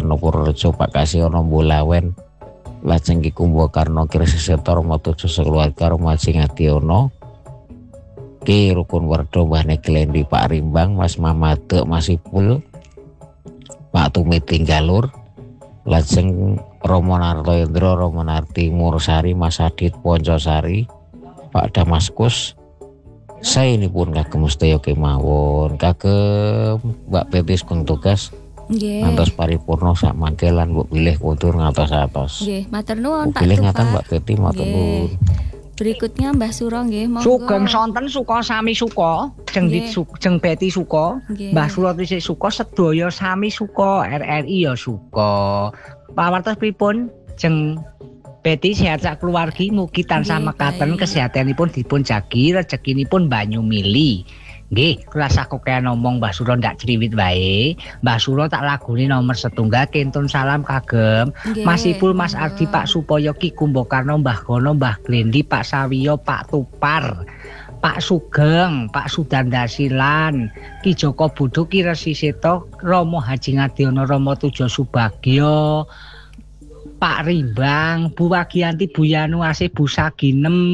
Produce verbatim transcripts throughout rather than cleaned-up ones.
Karno Purworejo Pak Kasiono Mbulawen lajeng Ki Kumbakarna Kirsiseta Rama Tujuh sekeluarga Rama Haji Ngadiono Ki Rukun Werdo Mbah Neglendi Pak Rimbang Mas Mamadek Mas Ipul Pak Tumiti Galur lajeng Rama Nartoendra Rama Narti Mursari Mas Adit Poncosari Pak Damaskus saenipun kagem sedaya kemawon kagem Mbak Peti Sugeng Tugas nggih ngantos paripurna sak mangke lan mbok pilih kundur ngantos-atos nggih matur nuwun Pak pilih ngaten Tupar Mbak Peti matur nuwun. Berikutnya Mbah Suro nggih monggo. Sugeng sonten suka sami suka, jeng dit jeng Beti suka, Mbah Suro isih suka, sedaya sami suka, R R I ya suka. Pawartos pripun jeng Beti sehat sak keluargi mugi tansah mekaten kesehatanipun dipun jagi rezekinipun banyu mili. Nggih, kula sakokean ngomong Mbah Suro ndak criwit wae. Mbah Suro tak lagune nomor setunggal kentun salam kagem Mas Ipul, Mas Ardi, Pak Supoyo, Ki Kumbakarna, Mbah Gono, Mbah Glendi, Pak Sawiyo, Pak Tupar, Pak Sugeng, Pak Sudandasilan, Ki Joko Budu, Ki Resiseto, Rama Haji Ngadiono, Rama Tujo Subagyo, Pak Rimbang, Bu Wagianti, Bu Yanu Asih, Bu Saginem,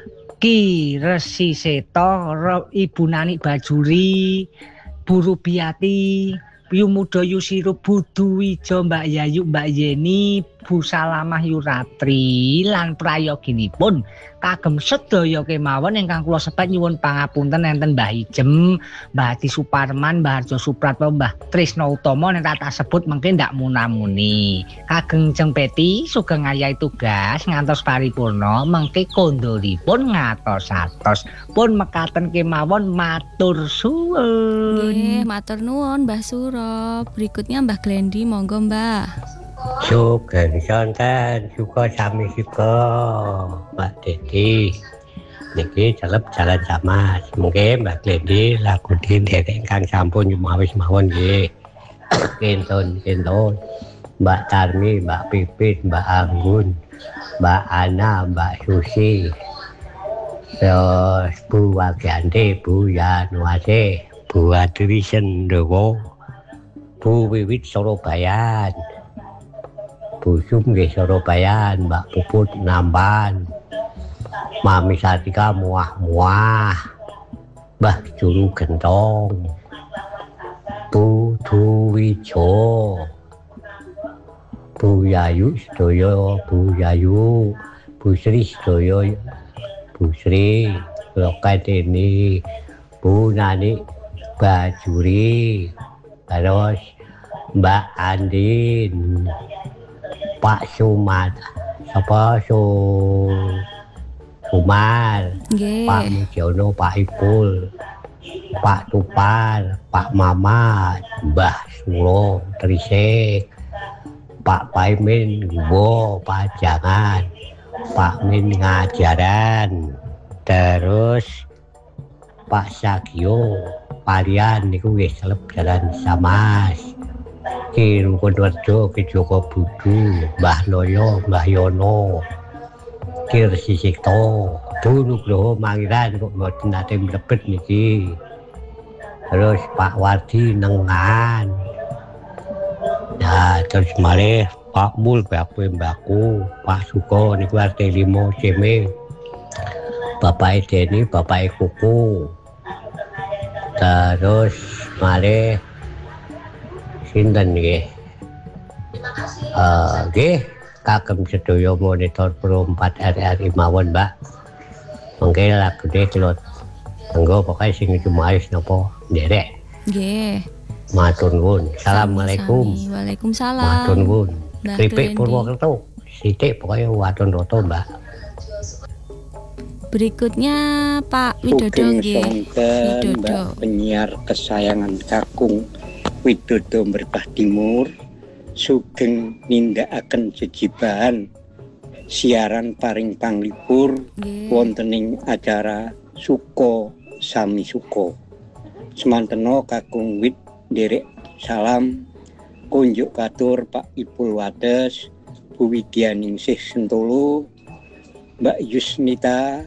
Ki Resi Seto, Ibu Nani Bajuri, Bu Rubiati, Yu Mudo Yusiru, Budu Wijo, Mbak Yayu, Mbak Yeni, Bu Salamah Yuratri lan prayoginipun kagem sedaya kemawon ingkang kula sebat nyuwun pangapunten enten Mbah Ijem, Mbah Ati Suparman, Mbah Harjo Supratmo, Mbah Trisno Utomo nek tak sebut mungkin ndak munamuni. Kageng Jeng Peti sugeng ayahi tugas ngantos paripurna mengke kondoripun ngatos-atos pun mekaten kemawon matur suwun. Nggih, matur nuwun Mbah Suro. Berikutnya Mbah Glendi monggo Mbah. Sugeng sonten suka sami suka Mbak Deti niki jalep jalan sama mungkin Mbak Glendi lagu di derek ingkang sampun nyumawis mawon nggih kentun kentun Mbak Tarmi, Mbak Pipit, Mbak Anggun, Mbak Ana, Mbak Susi, terus Bu Wagianti, Bu Yanuase, Bu Adri Sendewo, Bu Wiwit Sorobayan, Bu Sum nggih Sorobayan, Mbak Puput Namban, Mami Satika muah-muah, Mbah Juru Gentong, Bu Duwijo, Bu Yayu sedaya, Bu Yayu, Bu Sri sedaya, Bu Sri, Lokat ini, Bu Nani Bajuri, terus Mbak Andin, Pak Sumat, apa Su Umar, Nggih. Pak Mujono, Pak Ipul, Pak Tupar, Pak Mamat, Mbah Suro, Trisek, Pak Paimin, Gubo, Pak Jangan, Pak Min Ngajaran, terus Pak Sagio, Parian niku nggih seleb jalan Samas. Ki Rukun Werdo, Ki Joko Budu, Mbah Loyo, Mbah Yono, Ki Resi Sikto, Bu Nugroho Mangiran kok mboten nate mlebet niki. Terus Pak Wardi Nengan. Nah, terus malih Pak Mul Bakwe Mbaku, Pak Suko niku R T lima Ceme. Bapak Deni, Bapak Kuku. Terus malih sinten nggih. Eh nggih kagem sedaya monitor Pro empat R R I mawon, Mbak. Mengke lagune kula engko pokoke sing cumais napa nderek. Nggih. Matur nuwun. Assalamualaikum. Waalaikumsalam. Matur nuwun. Mbah Kripik Glendi. Purwokerto. Sithik pokoke watun roto, Mbak. Berikutnya Pak Widodo Sugeng nggih. sonten Widodo. Mbak penyiar kesayangan kakung Widodo Merbah Timur sugeng nindakaken jejibahan siaran paring panglipur wontening acara Suko Sami Suko. Semantena kakung Wid nderek salam kunjuk katur Pak Ipul Wates, Bu Widyaningsih Sentolo, Mbak Yusnita,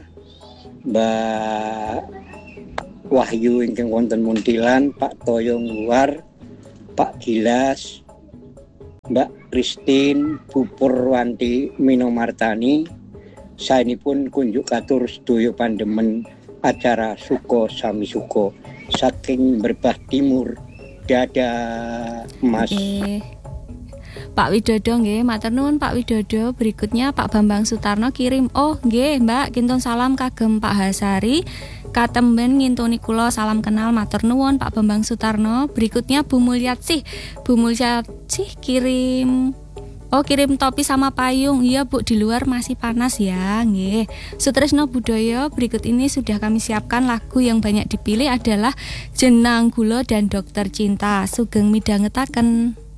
Mbak Wahyu ingkang wonten Muntilan, Pak Toyong Luar, Pak Gilas, Mbak Christine, Bu Purwanti Minomartani, saenipun kunjuk katur sedaya pandemen acara Suko Sami Suko saking Merbah Timur. Dadah, Mas. Oke. Pak Widodo nggih, matur nuwun Pak Widodo. Berikutnya Pak Bambang Sutarno kirim, oh nggih Mbak, kintun salam kagem Pak Hasari. Katemben ngintuni kula salam kenal matur nuwun Pak Bambang Sutarno. Berikutnya Bu Mulyati. Bu Mulyati kirim Oh kirim topi sama payung. Iya Bu, di luar masih panas ya. Nggih. Sutresno Budaya, berikut ini sudah kami siapkan lagu yang banyak dipilih adalah Jenang Gula dan Dokter Cinta. Sugeng midhangetaken.